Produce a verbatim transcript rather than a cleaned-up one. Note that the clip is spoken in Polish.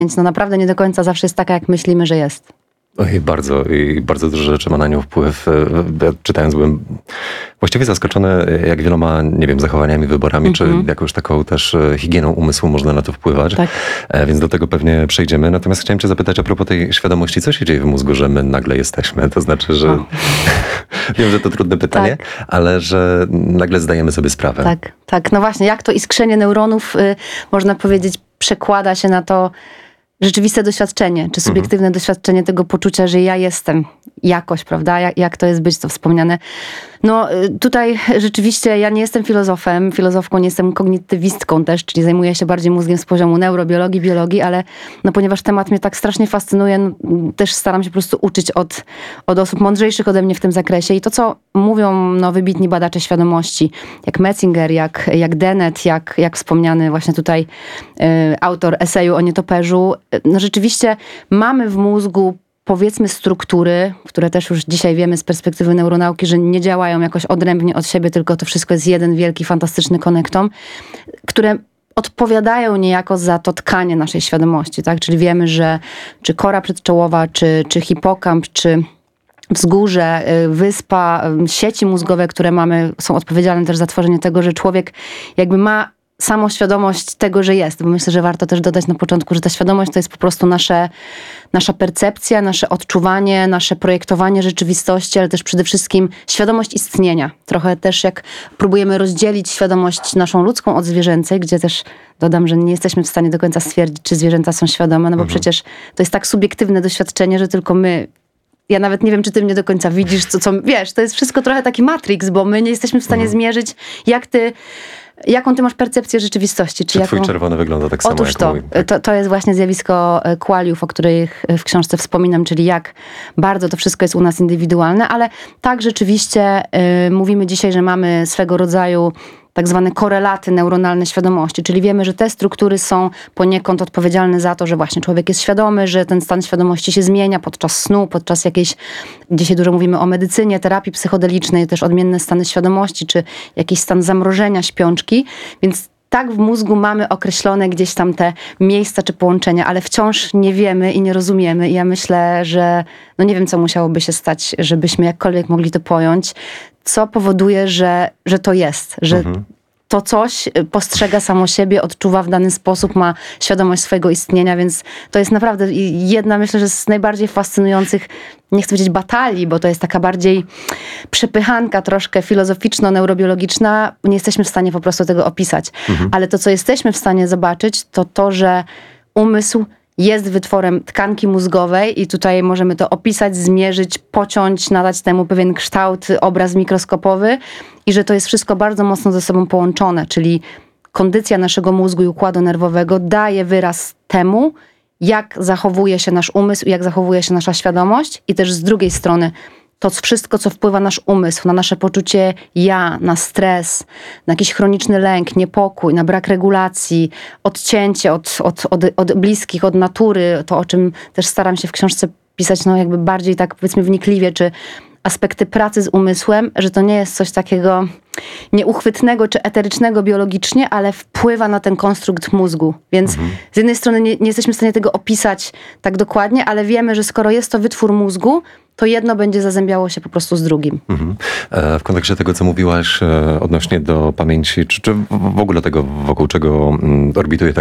Więc no naprawdę nie do końca zawsze jest taka, jak myślimy, że jest. Oj, bardzo i bardzo dużo rzeczy ma na nią wpływ. Ja czytając byłem właściwie zaskoczony, jak wieloma, nie wiem, zachowaniami, wyborami, mm-hmm. czy jakąś taką też higieną umysłu można na to wpływać. Tak. Więc do tego pewnie przejdziemy. Natomiast chciałem cię zapytać a propos tej świadomości, co się dzieje w mózgu, że my nagle jesteśmy? To znaczy, że oh. wiem, że to trudne pytanie, tak. ale że nagle zdajemy sobie sprawę. Tak, tak. No właśnie, jak to iskrzenie neuronów, y, można powiedzieć, przekłada się na to rzeczywiste doświadczenie, czy subiektywne mhm. doświadczenie tego poczucia, że ja jestem jakoś, prawda? Jak, jak to jest być, to wspomniane. No tutaj rzeczywiście ja nie jestem filozofem, filozofką, nie jestem kognitywistką też, czyli zajmuję się bardziej mózgiem z poziomu neurobiologii, biologii, ale no ponieważ temat mnie tak strasznie fascynuje, no, też staram się po prostu uczyć od, od osób mądrzejszych ode mnie w tym zakresie. I to, co mówią no, wybitni badacze świadomości, jak Metzinger, jak, jak Dennett, jak, jak wspomniany właśnie tutaj y, autor eseju o nietoperzu, no rzeczywiście mamy w mózgu powiedzmy struktury, które też już dzisiaj wiemy z perspektywy neuronauki, że nie działają jakoś odrębnie od siebie, tylko to wszystko jest jeden wielki, fantastyczny konektom, które odpowiadają niejako za to tkanie naszej świadomości, tak? Czyli wiemy, że czy kora przedczołowa, czy, czy hipokamp, czy wzgórze, wyspa, sieci mózgowe, które mamy, są odpowiedzialne też za tworzenie tego, że człowiek jakby ma samoświadomość tego, że jest. Bo myślę, że warto też dodać na początku, że ta świadomość to jest po prostu nasze, nasza percepcja, nasze odczuwanie, nasze projektowanie rzeczywistości, ale też przede wszystkim świadomość istnienia. Trochę też jak próbujemy rozdzielić świadomość naszą ludzką od zwierzęcej, gdzie też dodam, że nie jesteśmy w stanie do końca stwierdzić, czy zwierzęta są świadome, no bo mhm. przecież to jest tak subiektywne doświadczenie, że tylko my. Ja nawet nie wiem, czy ty mnie do końca widzisz, co, co wiesz, to jest wszystko trochę taki Matrix, bo my nie jesteśmy w stanie mhm. zmierzyć, jak ty jaką ty masz percepcję rzeczywistości? Czy, czy twój jaką... czerwony wygląda tak samo Otóż jak to, mój? Tak. to, to jest właśnie zjawisko qualiów, o których w książce wspominam, czyli jak bardzo to wszystko jest u nas indywidualne, ale tak rzeczywiście y, mówimy dzisiaj, że mamy swego rodzaju tak zwane korelaty neuronalne świadomości, czyli wiemy, że te struktury są poniekąd odpowiedzialne za to, że właśnie człowiek jest świadomy, że ten stan świadomości się zmienia podczas snu, podczas jakiejś, dzisiaj dużo mówimy o medycynie, terapii psychodelicznej, też odmienne stany świadomości, czy jakiś stan zamrożenia śpiączki, więc tak w mózgu mamy określone gdzieś tam te miejsca czy połączenia, ale wciąż nie wiemy i nie rozumiemy. I ja myślę, że no nie wiem, co musiałoby się stać, żebyśmy jakkolwiek mogli to pojąć, co powoduje, że, że to jest, że mhm. to coś postrzega samo siebie, odczuwa w dany sposób, ma świadomość swojego istnienia, więc to jest naprawdę jedna, myślę, że z najbardziej fascynujących, nie chcę powiedzieć batalii, bo to jest taka bardziej przepychanka troszkę filozoficzno-neurobiologiczna. Nie jesteśmy w stanie po prostu tego opisać. Mhm. Ale to, co jesteśmy w stanie zobaczyć, to to, że umysł jest wytworem tkanki mózgowej i tutaj możemy to opisać, zmierzyć, pociąć, nadać temu pewien kształt, obraz mikroskopowy i że to jest wszystko bardzo mocno ze sobą połączone, czyli kondycja naszego mózgu i układu nerwowego daje wyraz temu, jak zachowuje się nasz umysł, jak zachowuje się nasza świadomość i też z drugiej strony to wszystko, co wpływa na nasz umysł, na nasze poczucie ja, na stres, na jakiś chroniczny lęk, niepokój, na brak regulacji, odcięcie od, od, od, od bliskich, od natury, to o czym też staram się w książce pisać, no jakby bardziej tak powiedzmy wnikliwie, czy aspekty pracy z umysłem, że to nie jest coś takiego nieuchwytnego czy eterycznego biologicznie, ale wpływa na ten konstrukt mózgu. Więc mhm. z jednej strony nie, nie jesteśmy w stanie tego opisać tak dokładnie, ale wiemy, że skoro jest to wytwór mózgu, to jedno będzie zazębiało się po prostu z drugim. Mhm. W kontekście tego, co mówiłaś odnośnie do pamięci, czy, czy w ogóle tego, wokół czego orbituje tak